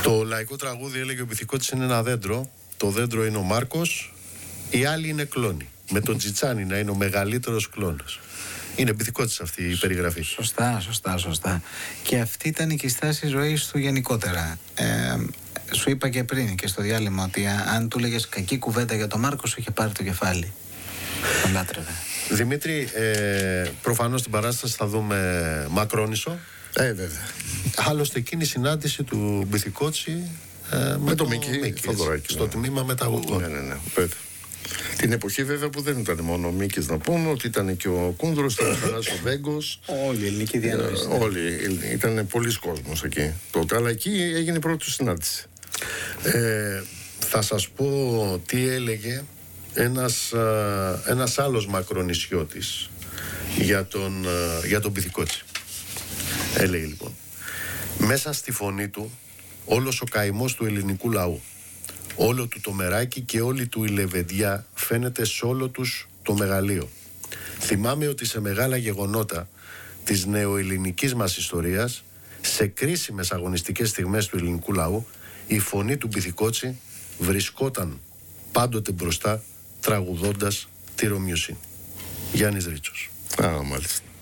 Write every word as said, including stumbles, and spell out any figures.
Το λαϊκό τραγούδι έλεγε ο Μπιθικώτης είναι ένα δέντρο. Το δέντρο είναι ο Μάρκος, οι άλλοι είναι κλόνοι. Με τον Τσιτσάνι να είναι ο μεγαλύτερος κλόνος. Είναι Μπιθικώτης αυτή η περιγραφή. Σωστά, σωστά, σωστά. Και αυτή ήταν και η στάση ζωής του γενικότερα. Ε, σου είπα και πριν και στο διάλειμμα ότι αν του λέγες κακή κουβέντα για τον Μάρκο, σου είχε πάρει το κεφάλι. Τον λάτρευε. Δημήτρη, ε, προφανώς στην παράσταση θα δούμε Μακρόνισσο. Ε, βέβαια. Άλλωστε εκείνη η συνάντηση του Μπιθικώτση ε, με, με το, το Μίκη Θοδωράκη. Στο ναι. τμήμα μεταγωγών. Ναι, ναι, ναι. Βέβαια. Την εποχή βέβαια που δεν ήταν μόνο ο Μίκης, να πούμε ότι ήταν και ο Κούνδρος, ήταν ο Χαράς ο Βέγκος. Όλη η ελληνική διανόηση. Ε, όλοι. Ήταν πολλοί κόσμος εκεί τότε. Αλλά εκεί έγινε η πρώτη του συνάντηση. Ε, θα σας πω τι έλεγε ένας, α, ένας άλλος μακρονησιώτης για τον, α, για τον Μπιθικώτση. Έλεγε λοιπόν: μέσα στη φωνή του όλος ο καημός του ελληνικού λαού, όλο του το μεράκι και όλη του η λεβεντιά φαίνεται σε όλο τους το μεγαλείο. Θυμάμαι ότι σε μεγάλα γεγονότα της νεοελληνικής μας ιστορίας, σε κρίσιμες αγωνιστικές στιγμές του ελληνικού λαού, η φωνή του Μπιθικώτση βρισκόταν πάντοτε μπροστά, τραγουδώντας τη Ρωμιοσύνη. Γιάννης Ρίτσος. Α, μάλιστα.